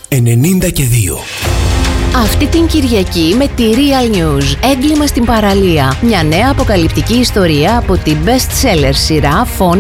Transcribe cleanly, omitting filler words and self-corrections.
90 και 2. Αυτή την Κυριακή με τη Real News. Έγκλημα στην παραλία. Μια νέα αποκαλυπτική ιστορία από την best seller σειρά Phone